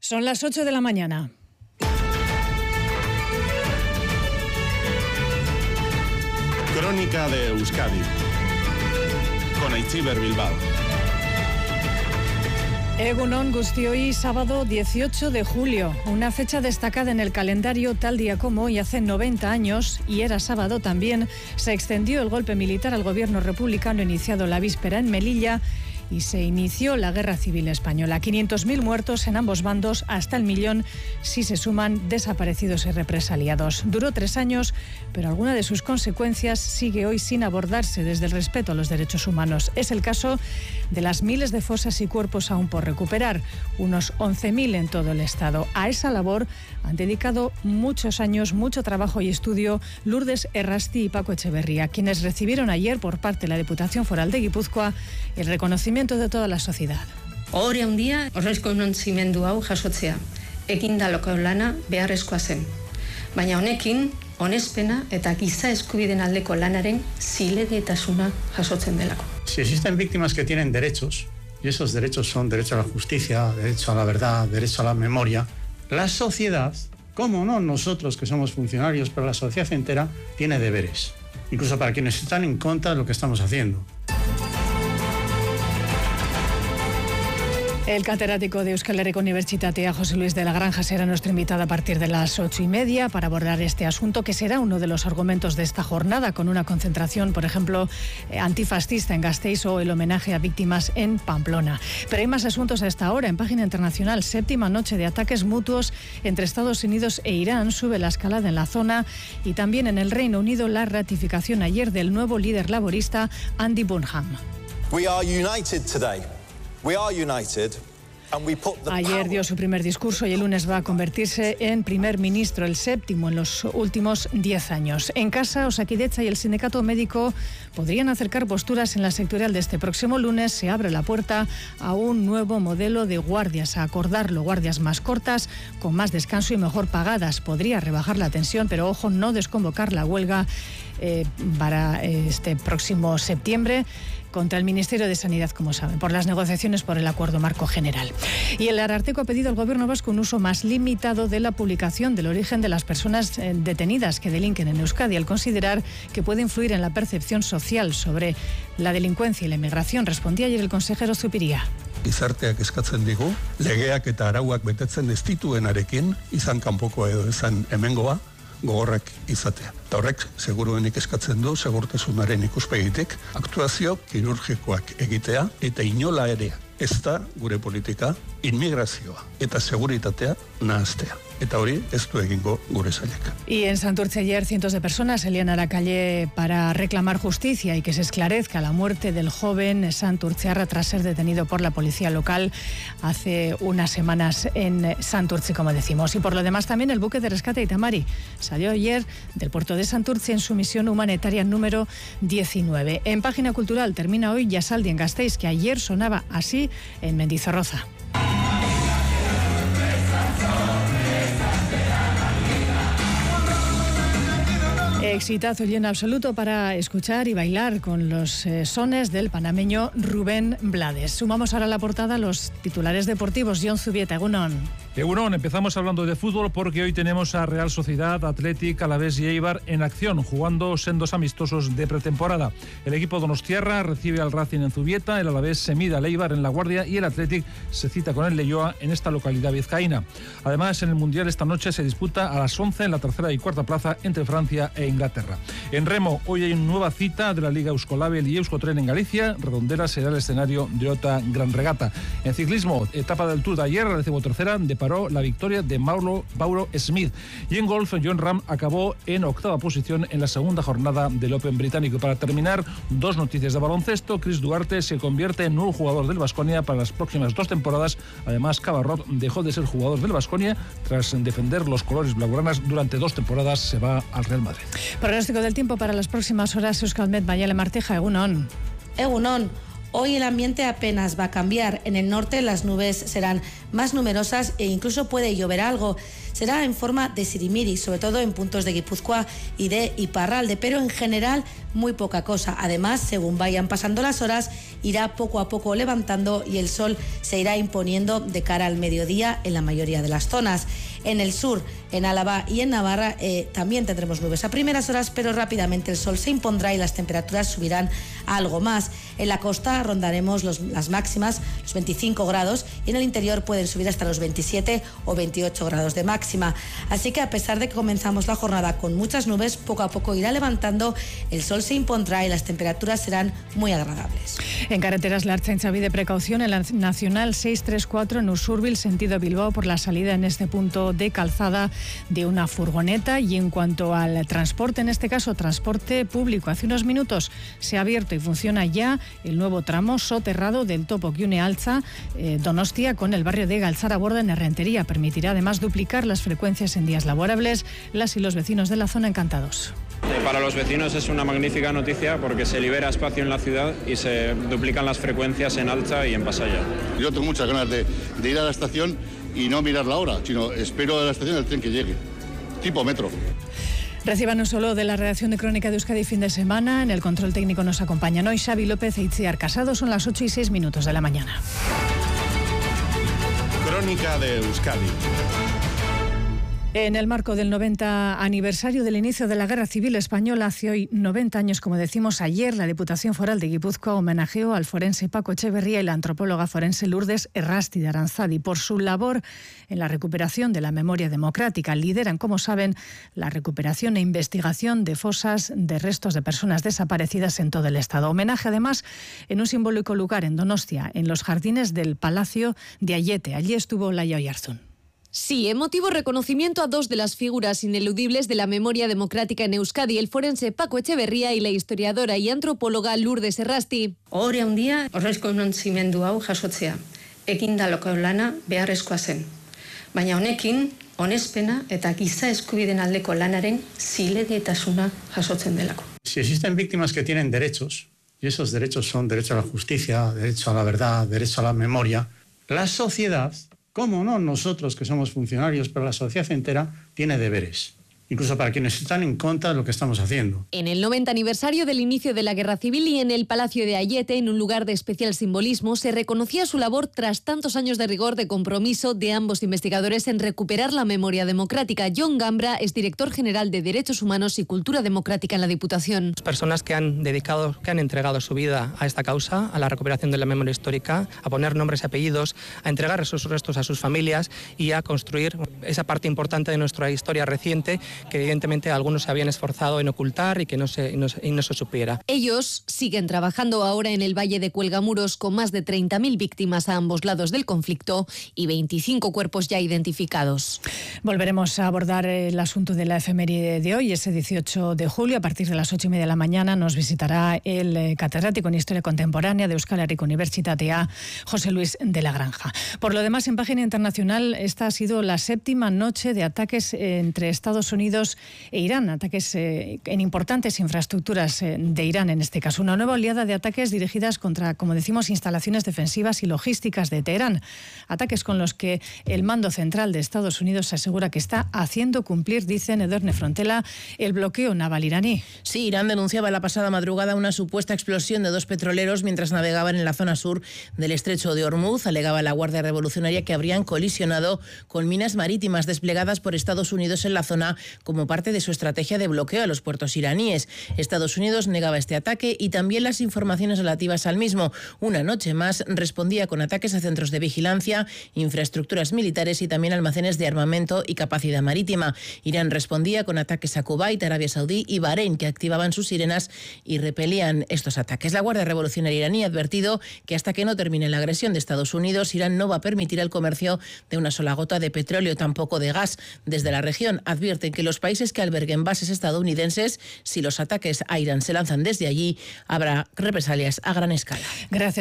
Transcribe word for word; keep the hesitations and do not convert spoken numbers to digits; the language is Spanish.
Son las ocho de la mañana. Crónica de Euskadi con Aitziber Bilbao. Egun on guztioi, sábado dieciocho de julio, una fecha destacada en el calendario. Tal día como hoy, hace noventa años, y era sábado también, se extendió el golpe militar al gobierno republicano iniciado la víspera en Melilla y se inició la Guerra Civil Española. quinientos mil muertos en ambos bandos, hasta el millón si se suman desaparecidos y represaliados. Duró tres años, pero alguna de sus consecuencias sigue hoy sin abordarse desde el respeto a los derechos humanos. Es el caso de las miles de fosas y cuerpos aún por recuperar, unos once mil en todo el Estado. A esa labor han dedicado muchos años, mucho trabajo y estudio Lourdes Errasti y Paco Echeverría, quienes recibieron ayer por parte de la Diputación Foral de Guipúzcoa el reconocimiento de toda la sociedad. Ohore handia errekonozimendu hau jasotzea. Ekindaloko lana beharrezkoa zen. Baina honekin onespena eta giza eskubideen aldeko lanaren zilegitasuna jasotzen delako. Si existen víctimas que tienen derechos, y esos derechos son derecho a la justicia, derecho a la verdad, derecho a la memoria, la sociedad, como no nosotros que somos funcionarios, pero la sociedad entera tiene deberes, incluso para quienes están en contra de lo que estamos haciendo. El catedrático de Euskal Herriko Unibertsitatea, José Luis de la Granja, será nuestro invitado a partir de las ocho y media para abordar este asunto, que será uno de los argumentos de esta jornada, con una concentración, por ejemplo, antifascista en Gasteiz o el homenaje a víctimas en Pamplona. Pero hay más asuntos a esta hora. En página internacional, séptima noche de ataques mutuos entre Estados Unidos e Irán. Sube la escalada en la zona, y también en el Reino Unido la ratificación ayer del nuevo líder laborista, Andy Burnham. We are united today. We are united. Ayer dio su primer discurso y el lunes va a convertirse en primer ministro, el séptimo en los últimos diez años. En casa, Osakidetza y el sindicato médico podrían acercar posturas en la sectorial de este próximo lunes. Se abre la puerta a un nuevo modelo de guardias, a acordarlo, guardias más cortas, con más descanso y mejor pagadas. Podría rebajar la tensión, pero ojo, no desconvocar la huelga eh, para este próximo septiembre contra el Ministerio de Sanidad, como saben, por las negociaciones por el Acuerdo Marco General. Y el Ararteko ha pedido al Gobierno vasco un uso más limitado de la publicación del origen de las personas detenidas que delinquen en Euskadi, al considerar que puede influir en la percepción social sobre la delincuencia y la inmigración. Respondía ayer el consejero Zupiria. Gizarteak eskatzen digu, legeak eta arauak betetzen ez dituenarekin, izan kanpokoa edo izan hemengoa, gogorrak izatea. Eta horrek, seguruenik eskatzen du, segurtasunaren ikuspegitik, aktuazio kirurgikoak egitea, eta inola ere ez da gure politika, inmigrazioa eta seguritatea nahaztea. Eta hori ez du egingo gure sailak. Y en Santurce ayer cientos de personas salían a la calle para reclamar justicia y que se esclarezca la muerte del joven santurcearra tras ser detenido por la policía local hace unas semanas en Santurce, como decimos. Y por lo demás también el buque de rescate Itamari salió ayer del puerto de Santurce en su misión humanitaria número diecinueve. En página cultural termina hoy Yasaldi en Gasteiz, que ayer sonaba así en Mendizorroza. Exitazo lleno absoluto para escuchar y bailar con los eh, sones del panameño Rubén Blades. Sumamos ahora a la portada los titulares deportivos. Jon Zubieta, Egunon. Egunon, empezamos hablando de fútbol porque hoy tenemos a Real Sociedad, Athletic, Alavés y Eibar en acción, jugando sendos amistosos de pretemporada. El equipo donostiarra recibe al Racing en Zubieta, el Alavés se mide al Eibar en La Guardia y el Athletic se cita con el Leioa en esta localidad vizcaína. Además, en el Mundial esta noche se disputa a las once en la tercera y cuarta plaza entre Francia e Inglaterra. En remo, hoy hay una nueva cita de la Liga Euskolabel y Euskotren en Galicia. Redondela será el escenario de otra gran regata. En ciclismo, etapa del Tour de ayer, la decimotercera, deparó la victoria de Mauro, Mauro Smith. Y en golf, John Ram acabó en octava posición en la segunda jornada del Open británico. Para terminar, dos noticias de baloncesto. Chris Duarte se convierte en nuevo jugador del Baskonia para las próximas dos temporadas. Además, Cabarrot dejó de ser jugador del Baskonia tras defender los colores blaugranas durante dos temporadas. Se va al Real Madrid. Pronóstico del tiempo para las próximas horas. Euskalmet, Mayale Martija, Egunon. Egunon. Hoy el ambiente apenas va a cambiar. En el norte las nubes serán más numerosas e incluso puede llover algo. Será en forma de sirimiri, sobre todo en puntos de Guipúzcoa y de Iparralde, pero en general muy poca cosa. Además, según vayan pasando las horas, irá poco a poco levantando y el sol se irá imponiendo de cara al mediodía en la mayoría de las zonas. En el sur, en Álava y en Navarra eh, también tendremos nubes a primeras horas, pero rápidamente el sol se impondrá y las temperaturas subirán algo más. En la costa rondaremos los, las máximas, los veinticinco grados, y en el interior pueden subir hasta los veintisiete o veintiocho grados de máxima. Así que a pesar de que comenzamos la jornada con muchas nubes, poco a poco irá levantando, el sol se impondrá y las temperaturas serán muy agradables. En carreteras, la Ertzaintza pide precaución en la Nacional seiscientos treinta y cuatro en Usurbil, sentido Bilbao, por la salida en este punto de calzada de una furgoneta. Y en cuanto al transporte, en este caso transporte público, hace unos minutos se ha abierto y funciona ya el nuevo tramo soterrado del topo que une Altza, eh, Donostia, con el barrio de Galtzaraborda en Errentería. Permitirá además duplicar las frecuencias en días laborables. Las y los vecinos de la zona encantados. Para los vecinos es una magnífica noticia porque se libera espacio en la ciudad y se duplican las frecuencias en Altza y en Pasaya. Yo tengo muchas ganas de, de ir a la estación y no mirar la hora, sino espero a la estación del tren que llegue, tipo metro. Reciban un solo de la redacción de Crónica de Euskadi fin de semana. En el control técnico nos acompañan hoy Xavi López e Itziar Casado. Son las ocho y seis minutos de la mañana. Crónica de Euskadi. En el marco del noventa aniversario del inicio de la Guerra Civil Española, hace hoy noventa años, como decimos ayer, la Diputación Foral de Guipúzcoa homenajeó al forense Paco Echeverría y la antropóloga forense Lourdes Errasti de Aranzadi por su labor en la recuperación de la memoria democrática. Lideran, como saben, la recuperación e investigación de fosas de restos de personas desaparecidas en todo el Estado. Homenaje, además, en un simbólico lugar en Donostia, en los jardines del Palacio de Ayete. Allí estuvo Laia Oyarzún. Sí, emotivo reconocimiento a dos de las figuras ineludibles de la memoria democrática en Euskadi, el forense Paco Echeverría y la historiadora y antropóloga Lourdes Errasti. Ohore handia errekonozimendu hau jasotzea. Ekindaloko lana beharrezkoa zen. Baina honekin, onespena eta giza eskubideen aldeko lanaren zilegitasuna jasotzen delako. Si existen víctimas que tienen derechos, y esos derechos son derecho a la justicia, derecho a la verdad, derecho a la memoria, la sociedad, cómo no, nosotros que somos funcionarios, pero la sociedad entera tiene deberes, incluso para quienes están en contra de lo que estamos haciendo. En el noventa aniversario del inicio de la Guerra Civil y en el Palacio de Ayete, en un lugar de especial simbolismo, se reconocía su labor tras tantos años de rigor de compromiso de ambos investigadores en recuperar la memoria democrática. John Gambra es director general de Derechos Humanos y Cultura Democrática en la Diputación. Personas que han dedicado, que han entregado su vida a esta causa, a la recuperación de la memoria histórica, a poner nombres y apellidos, a entregar esos restos a sus familias y a construir esa parte importante de nuestra historia reciente que evidentemente algunos se habían esforzado en ocultar y que no se, y no, y no se supiera. Ellos siguen trabajando ahora en el Valle de Cuelgamuros con más de treinta mil víctimas a ambos lados del conflicto y veinticinco cuerpos ya identificados. Volveremos a abordar el asunto de la efeméride de hoy, ese dieciocho de julio. A partir de las ocho y media de la mañana nos visitará el catedrático en Historia Contemporánea de Euskal Herriko Unibertsitatea, José Luis de la Granja. Por lo demás, en página internacional, esta ha sido la séptima noche de ataques entre Estados Unidos e Irán, ataques eh, en importantes infraestructuras eh, de Irán en este caso. Una nueva oleada de ataques dirigidas contra, como decimos, instalaciones defensivas y logísticas de Teherán. Ataques con los que el mando central de Estados Unidos asegura que está haciendo cumplir, dice Edurne Frontela, el bloqueo naval iraní. Sí, Irán denunciaba la pasada madrugada una supuesta explosión de dos petroleros mientras navegaban en la zona sur del estrecho de Hormuz. Alegaba la Guardia Revolucionaria que habrían colisionado con minas marítimas desplegadas por Estados Unidos en la zona como parte de su estrategia de bloqueo a los puertos iraníes. Estados Unidos negaba este ataque y también las informaciones relativas al mismo. Una noche más respondía con ataques a centros de vigilancia, infraestructuras militares y también almacenes de armamento y capacidad marítima. Irán respondía con ataques a Kuwait, Arabia Saudí y Bahrein, que activaban sus sirenas y repelían estos ataques. La Guardia Revolucionaria iraní ha advertido que hasta que no termine la agresión de Estados Unidos, Irán no va a permitir el comercio de una sola gota de petróleo, tampoco de gas. Desde la región advierten que los países que alberguen bases estadounidenses, si los ataques a Irán se lanzan desde allí, habrá represalias a gran escala. Gracias.